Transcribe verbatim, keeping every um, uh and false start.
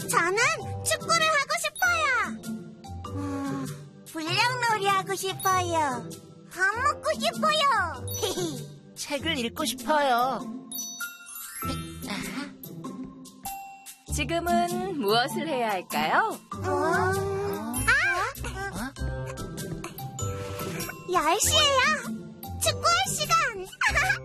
저는 축구를 하고 싶어요. 음, 불량놀이 하고 싶어요. 밥 먹고 싶어요. 책을 읽고 싶어요. 지금은 무엇을 해야 할까요? 어? 아! 열 시에요. 축구할 시간.